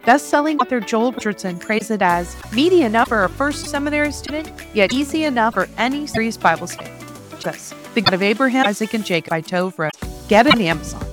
Best-selling author Joel Richardson praised it as meaty enough for a first seminary student, yet easy enough for any serious Bible student. Just The God of Abraham, Isaac, and Jacob by Tove Lo. Get it on Amazon.